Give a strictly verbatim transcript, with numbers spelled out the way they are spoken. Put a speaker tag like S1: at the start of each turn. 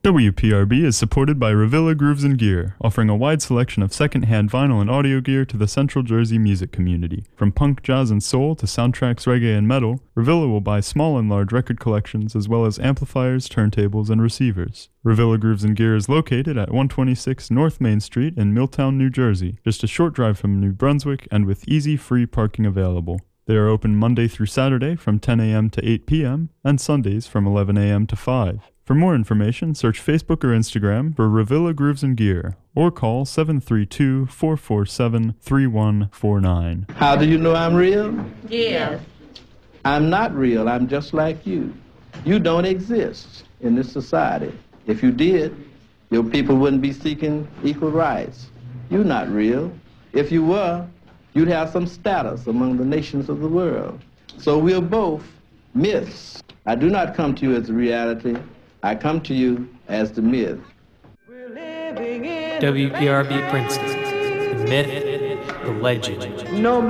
S1: W P R B is supported by Revilla Grooves and Gear, offering a wide selection of second-hand vinyl and audio gear to the Central Jersey music community. From punk, jazz, and soul to soundtracks, reggae, and metal, Revilla will buy small and large record collections as well as amplifiers, turntables, and receivers. Revilla Grooves and Gear is located at one twenty-six North Main Street in Milltown, New Jersey, just a short drive from New Brunswick and with easy free parking available. They are open Monday through Saturday from ten a.m. to eight p.m. and Sundays from eleven a.m. to five. For more information, search Facebook or Instagram for Revilla Grooves and Gear or call seven three two, four four seven, three one four nine.
S2: How do you know I'm real?
S3: Yes.
S2: I'm not real. I'm just like you. You don't exist in this society. If you did, your people wouldn't be seeking equal rights. You're not real. If you were, you'd have some status among the nations of the world. So we're both myths. I do not come to you as a reality. I come to you as the myth.
S4: W P R B Princeton, the myth, the legend.
S2: No